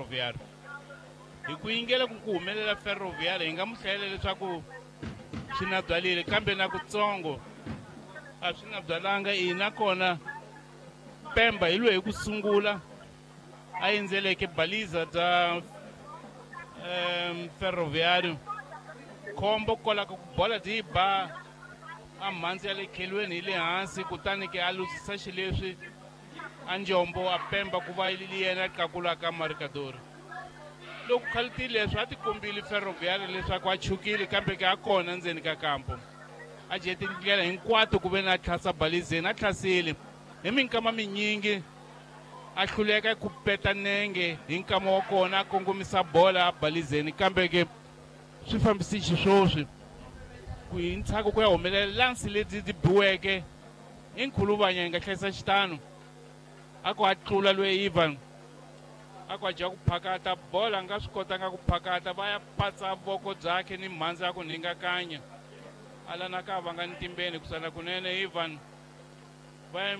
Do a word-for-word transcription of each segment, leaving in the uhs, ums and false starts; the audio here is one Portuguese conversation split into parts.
Ferroviário. Hi ku yingela ku ku humelela Ferroviário hi nga mu hlayela leswaku swi na byalile kambe na kutsongo a swi na byalanga ina kona Pemba hi loyi hi ku sungula a endzeleke baliza bya um, Ferroviário khombo kola ku bola byi ba a mhandzi ya le khelweni hi le hansi kutani ke a lusisa xileswi a njombo a Pemba ku va yena tlakulaka marikadori loko khalitile leswi a ti kombile Ferroviário leswaku a chukile kambe ke a kona ndzeni ka kampo a jeti ndlela hinkwato ku ve na tlhasa balizeni a tlhasile hi minkama minyingi a hluleka ku peta nenge hi nkama wa kona a kongomisa bola a balizeni kambe ke swi fambisi xiswoswi ku hi ntshaku ku ya humelela lansi lebyi byi biweke hi nkhuluvanya hi nga hlayisa xitanu a ku a tlula loyi Ivan a ku a dya ku phakata bola a nga swi kotanga ku phakata va ya patsa voko byakhe ni mhandzi ya ku nhingakanya a lanaka va nga ntimbeni kusana kunene Ivan va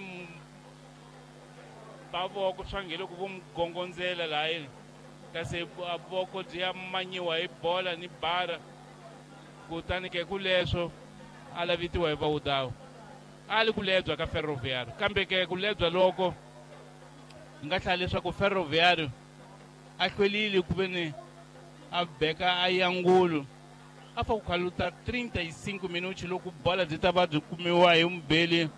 ba voko swa ngele ku vo mu gongondzela lahayini kasi voko byi ya manyiwa hi bola ni bara kutani ke ku leswo a lavitiwa hi vawudawu a li ku lebya ka Ferroviário kambe ke ku lebya loko hi nga hlaya leswaku Ferroviário a hlwelile ku ve ni a beka a yangulu a fa ku khaluta thirty-five minuti loko bola byi ta va byi kumiwa hi mubeli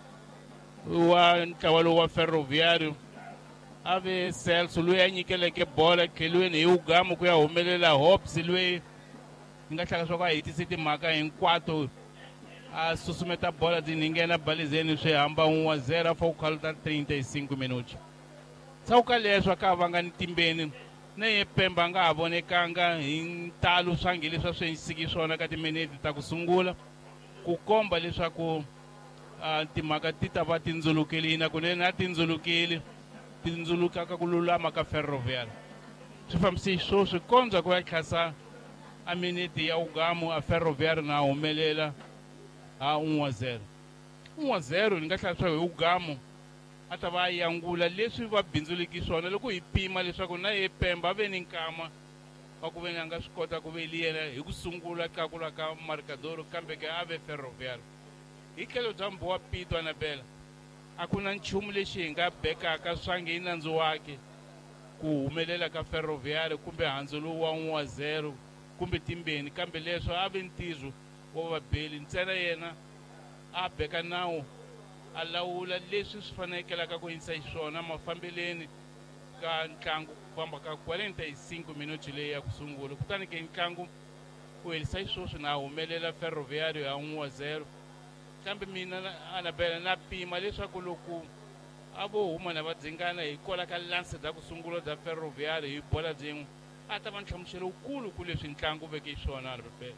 wa ntlawa lowu wa Ferroviário a ve Celso loyi a nyikeleke bola khelweni hi Ugamo ku ya humelela Hobbs loyi hi nga hlaya leswaku a hetise timhaka hinkwato a susumeta bola byi nghena balizeni swi hamba one wa zero a fa ku khaluta thirty-five minuti tsaku ka leswo a ka va nga ni timbeni na ye Pemba nga ha vonekanga hi ntalo swa nge leswi a swi endlisiki swona ka timinete ta ku sungula ku komba leswaku uh, timhaka ti ta va tindzulukile na kunene a tindzulukile tindzuluka ka ku lulama ka Ferroviário swi fambisi swo swi kondza ku ya tlhasa a minete ya Ugamo a Ferroviário na humelela ha one wa zero one wa zero ni nga hlaya swa hi Ugamo a ta va yangula leswi va bindzuleki swona loko hi pima leswaku na ye Pemba a ve ni nkama wa ku ve ni a nga swi kota ku ve liyela hi ku sungula tlakula ka marikadoro kambe ke a ve Ferroviário hi tlhelo bya mbowa Pito Anabela a ku na nchumu lexi hi nga bekaka swa nge hi nandzu wake ku humelela ka Ferroviário kumbe handzu lowu wa one wa zero kumbe timbeni kambe leswo a ve ntizo wa vabeli ntsena yena a beka nawu a lawula leswi swi fanekelaka ku yinisa xiswona mafambeleni ka ntlangu ku famba ka forty-five minuti leyi ya ku sungula kutani ke ntlangu ku helisa xiswoswi na humelela Ferroviário ya one wa zero kambe mina Anabela na pima leswaku loko a vo huma na va dzingana hi kola ka lansi bya ku sungula bya Ferroviário hi bola byin'we a ta va nhlamuselo wukulu ku leswi ntlangu veke xiswona Anabela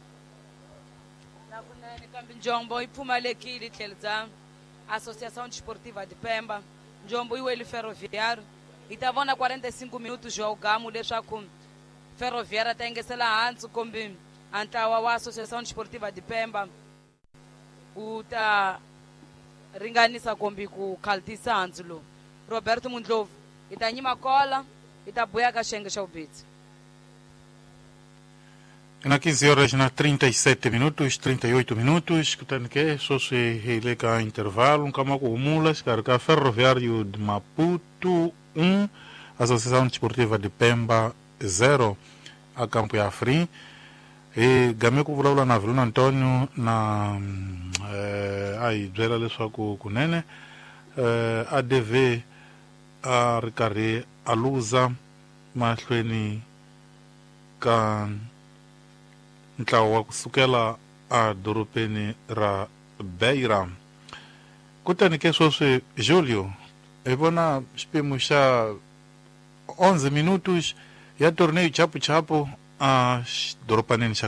nakunene kambe njombo yi pfumalekile tlhelo bya Associação Desportiva de Pemba njombo yi weli Ferroviário hi ta vona forty-five minutos ya Ugamo leswaku Ferroviário ta yingesela hansi kumbe a ntlawa wa Associação Desportiva de Pemba u ta ringanisa kumbe ku khaltisa hansi lowu Roberto Mundlovu hi ta nyima kola hi ta buya ka xiyenge xa vubitsi na quinze horas na trinta e sete minutos, trinta e oito minutos, portanto que só se ele cá intervalo, um camaco mulas, carga Ferroviário de Maputo um, Associação Desportiva de Pemba zero, a Campo Afrim, e Gameco Vulaula na Vila Antônio na eh, ai Zera Leswa ku kunene eh, A D V a Ricare a Luza mahlweni ka ntlawa wa kusukela a doropeni ra Beira kutani ke sweswi Julio hi vona xipimo xa onze minutos ya torneio chapu chapu a doropaneni xa